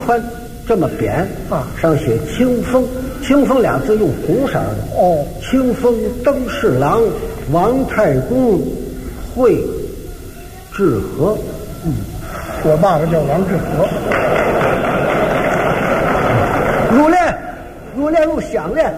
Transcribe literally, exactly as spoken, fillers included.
宽这么扁啊， 上写清风，清风俩字用红色的。 哦， 清风登侍郎，王太公会治和。 嗯，我爸爸叫王致和。 入殓，入殓入享殓。